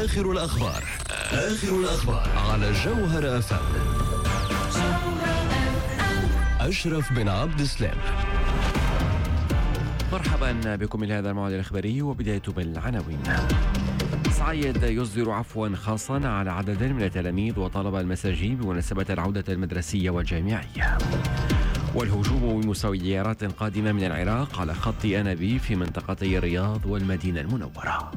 آخر الأخبار على جوهر FM. أشرف بن عبد السلام. مرحبا بكم إلى هذا الموعد الإخباري، وبداية بالعناوين. سعيد يصدر عفوا خاصا على عدد من التلاميذ وطلبة المساجين بمناسبة العودة المدرسية والجامعية. والهجوم بمسيرات قادمة من العراق على خط أنابيب في منطقتي الرياض والمدينة المنورة.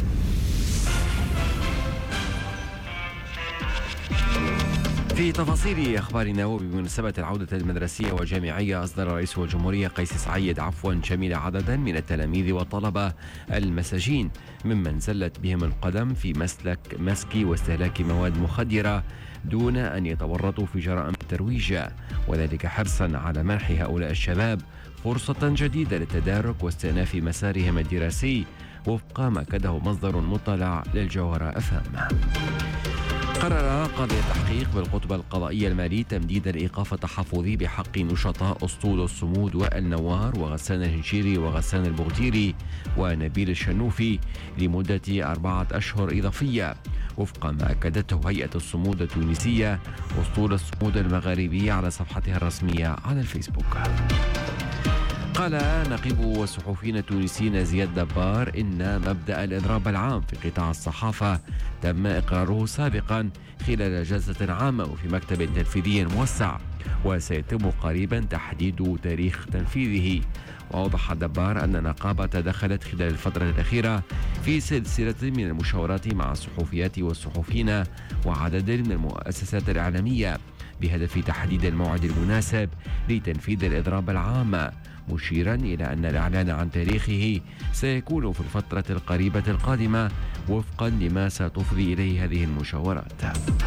في تفاصيل أخبارنا، وبمناسبة العودة المدرسية والجامعية، أصدر رئيس الجمهورية قيس سعيد عفوا شمل عددا من التلاميذ والطلبة المساجين ممن زلت بهم القدم في مسك واستهلاك مواد مخدرة دون أن يتورطوا في جرائم الترويج، وذلك حرصا على منح هؤلاء الشباب فرصة جديدة للتدارك واستئناف مسارهم الدراسي وفق ما كده مصدر مطلع للجوهرة FM. قرر قاضي التحقيق بالقطبة القضائية المالي تمديد الإيقاف التحفظي بحق نشطاء أسطول الصمود والنوار وغسان الهنشيري وغسان البغديري ونبيل الشنوفي لمدة 4 أشهر إضافية، وفق ما أكدته هيئة الصمود التونسية أسطول الصمود المغاربي على صفحتها الرسمية على الفيسبوك. قال نقيب والصحفيين التونسيين زياد دبار إن مبدأ الإضراب العام في قطاع الصحافة تم إقراره سابقا خلال جلسة عامة وفي مكتب تنفيذي موسع، وسيتم قريبا تحديد تاريخ تنفيذه. وأوضح دبار أن النقابة دخلت خلال الفترة الأخيرة في سلسلة من المشاورات مع الصحفيات والصحفيين وعدد من المؤسسات الإعلامية بهدف تحديد الموعد المناسب لتنفيذ الإضراب العام، مشيرا إلى أن الإعلان عن تاريخه سيكون في الفترة القريبة القادمة وفقا لما ستفضي إليه هذه المشاورات.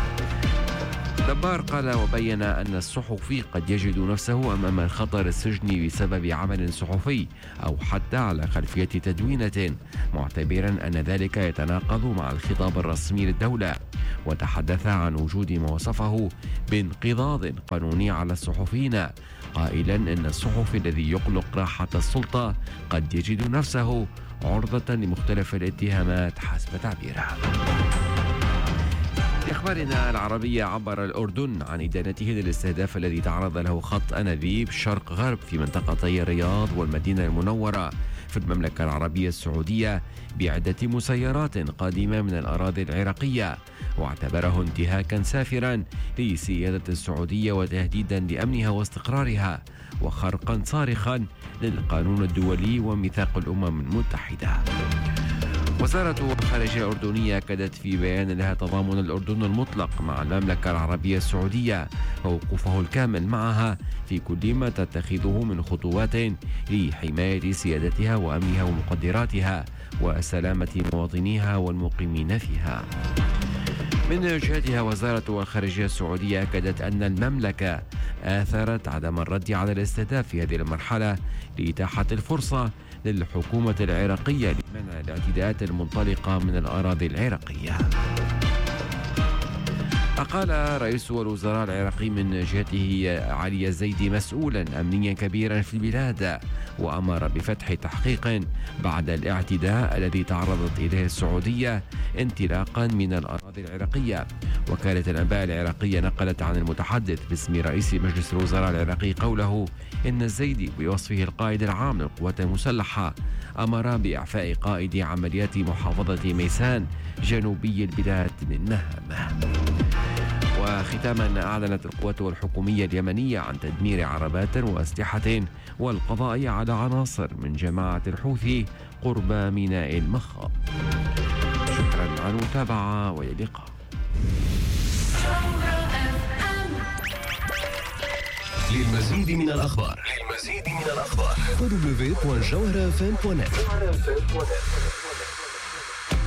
دبار قال وبين أن الصحفي قد يجد نفسه أمام خطر السجن بسبب عمل صحفي أو حتى على خلفية تدوينة، معتبرا أن ذلك يتناقض مع الخطاب الرسمي للدولة، وتحدث عن وجود ما وصفه بانقضاض قانوني على الصحفيين، قائلا أن الصحفي الذي يقلق راحة السلطة قد يجد نفسه عرضة لمختلف الاتهامات حسب تعبيره. في أخبارنا العربية، عبر الأردن عن إدانته للاستهداف الذي تعرض له خط أنابيب شرق غرب في منطقتي الرياض والمدينة المنورة في المملكة العربية السعودية بعدة مسيرات قادمة من الأراضي العراقية، واعتبره انتهاكا سافرا لسيادة السعودية وتهديدا لأمنها واستقرارها وخرقا صارخا للقانون الدولي وميثاق الأمم المتحدة. وزارة الخارجية الأردنية أكدت في بيان لها تضامن الأردن المطلق مع المملكة العربية السعودية ووقوفه الكامل معها في كل ما تتخذه من خطوات لحماية سيادتها وأمنها ومقدراتها وسلامة مواطنيها والمقيمين فيها. من جهتها، وزارة الخارجية السعودية أكدت أن المملكة آثرت عدم الرد على الاستهداف في هذه المرحلة لإتاحة الفرصة للحكومة العراقية لمنع الاعتداءات المنطلقة من الأراضي العراقية. أقال رئيس الوزراء العراقي من جهته علي الزيدي مسؤولا أمنيا كبيرا في البلاد، وأمر بفتح تحقيق بعد الاعتداء الذي تعرضت إليه السعودية انطلاقا من الأراضي العراقية. وكالة الأنباء العراقية نقلت عن المتحدث باسم رئيس مجلس الوزراء العراقي قوله إن الزيدي بوصفه القائد العام للقوات المسلحة أمر بإعفاء قائد عمليات محافظة ميسان جنوبي البلاد من مهامه. وختاما، أعلنت القوات الحكومية اليمنية عن تدمير عربات وأسلحة والقضاء على عناصر من جماعة الحوثي قرب ميناء المخاض. شكرا على المتابعة وإلى اللقاء. للمزيد من الأخبار www.jawharafm.net